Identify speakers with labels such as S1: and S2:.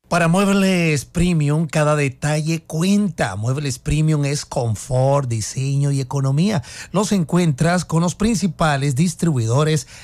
S1: Para Muebles Premium, cada detalle cuenta. Muebles Premium es confort, diseño y economía. Los encuentras con los principales distribuidores